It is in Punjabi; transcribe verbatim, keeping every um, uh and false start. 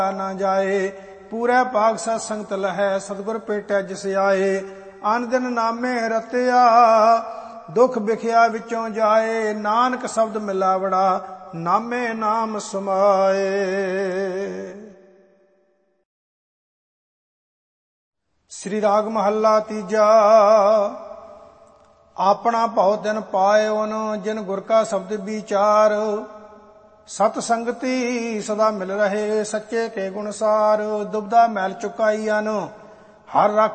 ਨਾ ਜਾਏ। ਪੂਰੇ ਭਾਗ ਸਤ ਸੰਗਤ ਲਹੈ, ਸਤਿਗੁਰ ਭੇਟੈ ਜਿਸ ਆਏ। ਅਨ ਦਿਨ ਨਾਮੇ ਰਤਿਆ, ਦੁਖ ਵਿਖਿਆ ਵਿੱਚੋਂ ਜਾਏ। ਨਾਨਕ ਸ਼ਬਦ ਮਿਲਾਵੜਾ, ਨਾਮੇ ਨਾਮ ਸਮਾਏ। ਸ੍ਰੀ ਰਾਗ ਮਹੱਲਾ ਤੀਜਾ। ਆਪਣਾ ਭਉ ਦਿਨ ਪਾਇਓਨ, ਜਿਨ ਗੁਰ ਕਾ ਸ਼ਬਦ ਵਿਚਾਰ। ਸਤ ਸੰਗਤੀ ਸਦਾ ਮਿਲ ਰਹੇ, ਸੱਚੇ ਕੇ ਗੁਣ ਸਾਰ। ਦੁਬਦਾ ਮੈਲ ਚੁਕਾਈਅਨ, ਹਰ ਰੱਖ